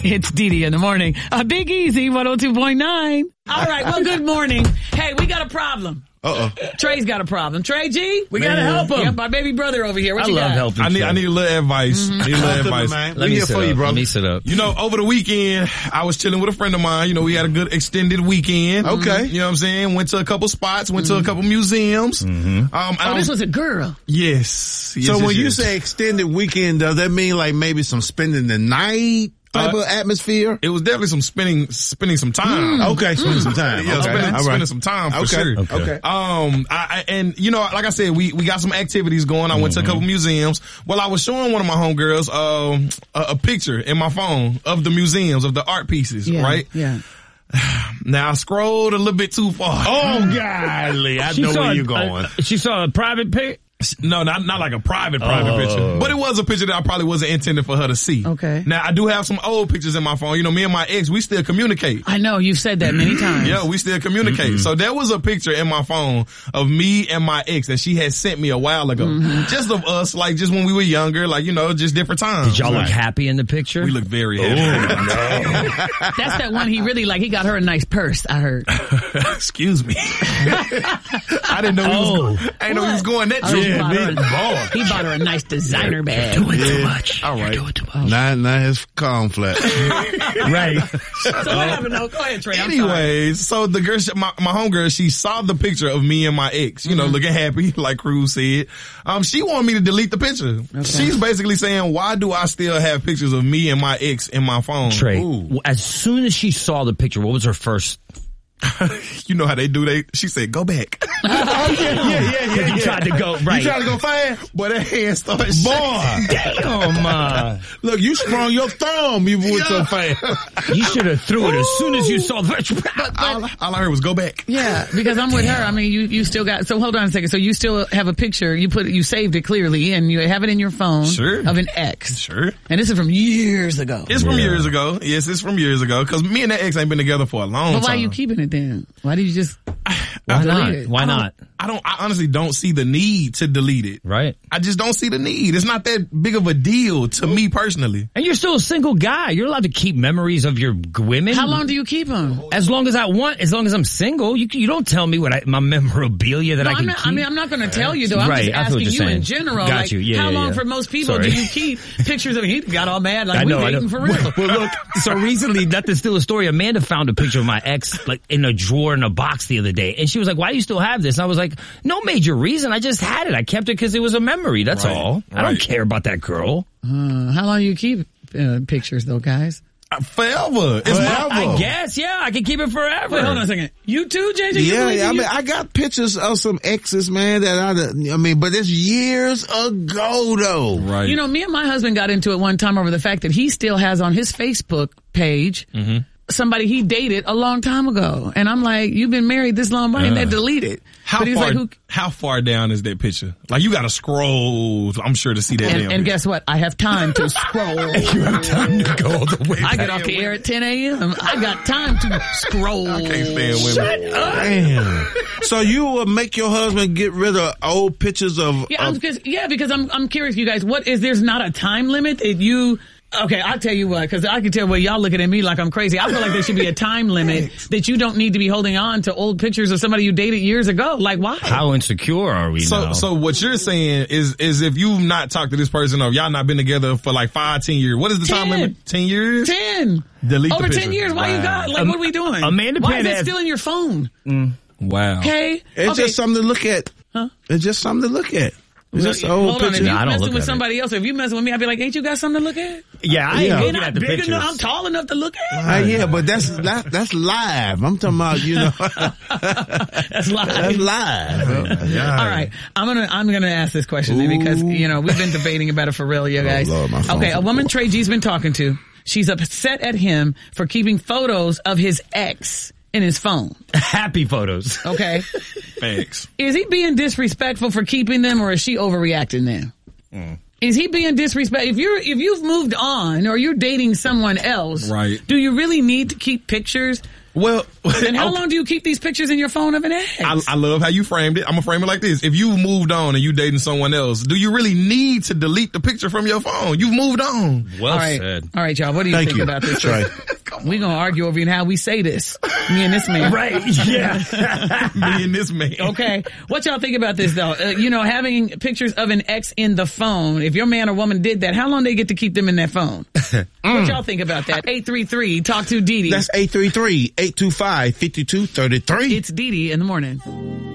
It's Didi in the morning. Big Easy, 102.9. All right, well, good morning. Hey, we got a problem. Trey's got a problem. Trey G, we got to help him. Yep, my baby brother over here. What you got? I love helping. I need a little advice. Let me sit up. Let me sit up. You know, over the weekend, I was chilling with a friend of mine. You know, we had a good extended weekend. Okay. You know what I'm saying? Went to a couple spots, went to a couple museums. This was a girl. Yes. So when you say extended weekend, does that mean like maybe some spending the night type of atmosphere? It was definitely some spending some time. Okay, spending some time. Yeah, Okay. spending some time for sure. Okay. And you know, like I said, we got some activities going. I went to a couple museums. Well, I was showing one of my homegirls a picture in my phone of the museums, of the art pieces, right? Yeah. Now I scrolled a little bit too far. Oh, golly. I know where you're going. She saw a private pic? No, not like a private picture. But it was a picture that I probably wasn't intended for her to see. Okay. Now, I do have some old pictures in my phone. You know, me and my ex, we still communicate. I know, you've said that many times. Yeah, we still communicate. So there was a picture in my phone of me and my ex that she had sent me a while ago. Just of us, like, just when we were younger, like, you know, just different times. Did y'all look happy in the picture? We look very happy. That's that one he really like. He got her a nice purse, I heard. Excuse me. I didn't know he was going that Oh, deep. he bought her a nice designer bag. Doing too much. All right. You're doing too much. Not his cornflakes. Right. So what happened? No, go ahead, Trey. Anyways, so the girl, my homegirl, she saw the picture of me and my ex, you know, looking happy, like Cruz said. She wanted me to delete the picture. Okay. She's basically saying, why do I still have pictures of me and my ex in my phone? Trey, as soon as she saw the picture, what was her first? You know how they do. She said, go back. Yeah. You tried to go, right. You tried to go fast? But that hand started Boy. Damn. Look, you sprung your thumb. You went so fast. You should have threw it as soon as you saw the all I heard was go back. Yeah, because I'm with her. I mean, you still got, so hold on a second. So you still have a picture, you saved it clearly and you have it in your phone. Sure. Of an ex. Sure. And this is from years ago. It's from years ago. Yes, it's from years ago. Cause me and that ex ain't been together for a long time. But why are you keeping it then? Why do you just Why not? delete it? Why not? I honestly don't see the need to delete it. Right. I just don't see the need. It's not that big of a deal to me personally. And you're still a single guy. You're allowed to keep memories of your women. How long do you keep them? As long as I want, as long as I'm single. You don't tell me what my memorabilia that I can keep. I'm not going to tell you though. I'm Right, just I feel what asking you're you in saying. general. Got like, you. Yeah, how long yeah. for most people Sorry. do you keep pictures of? He got all mad like I know. dating for real. Well, look. So recently, nothing still a story. Amanda found a picture of my ex like in a drawer in a box the other day, and she was like, "Why do you still have this?" And I was like, "No major reason. I just had it. I kept it because it was a memory. That's all. I don't care about that girl." How long do you keep pictures though, guys? Forever. It's I guess, yeah, I can keep it forever. Wait, hold on a second. You too, JJ? Yeah, I mean, I got pictures of some exes, man, but it's years ago though. Right. You know, me and my husband got into it one time over the fact that he still has on his Facebook page somebody he dated a long time ago. And I'm like, you've been married this long, why didn't they delete it? How far down is that picture? Like, you gotta scroll, I'm sure, to see that damn and guess what? I have time to scroll. You have time to go all the way I get off the air at 10 a.m. I got time to scroll. I can't stand women. Shut up. Damn. So you will make your husband get rid of old pictures of... because I'm curious, you guys, there's not a time limit that you... Okay, I'll tell you what, because I can tell where y'all looking at me like I'm crazy. I feel like there should be a time limit that you don't need to be holding on to old pictures of somebody you dated years ago. Like, why? How insecure are we now? So what you're saying is if you've not talked to this person or y'all not been together for like 5-10 years, what is the time limit? 10 years? 10. Delete Over the picture. 10 years, why you got, like, what are we doing? Amanda why Pan is it has- still in your phone? Wow. Okay? It's just something to look at. Huh? It's just something to look at. It's just an old Hold on, if picture. you I don't messing look with at somebody else, if you messing with me, I'd be like, ain't you got something to look at? Yeah, I ain't Yeah. looking You're at not the big pictures. enough, I'm tall enough to look at. Yeah, but that's live. I'm talking about, you know. That's live. That's live. All right, I'm gonna ask this question then because you know we've been debating about it for real, you guys. Lord, my phone. Okay, a woman Trey G's been talking to. She's upset at him for keeping photos of his ex in his phone. Happy photos. Okay, Thanks. is he being disrespectful for keeping them, or is she overreacting then? Is he being disrespectful? If you've moved on or you're dating someone else, Right. do you really need to keep pictures Well, And how long do you keep these pictures in your phone of an ex? I love how you framed it. I'm gonna frame it like this. If you moved on and you dating someone else, do you really need to delete the picture from your phone? You've moved on. Well All right. said. All right, y'all. What do you think about this? That's right. We're going to argue over how we say this. Me and this man. Right, yeah. Me and this man. Okay. What y'all think about this, though? Having pictures of an ex in the phone. If your man or woman did that, how long they get to keep them in that phone? What y'all think about that? 833, talk to Dee Dee. That's 833-825-5233. It's Dee Dee in the morning.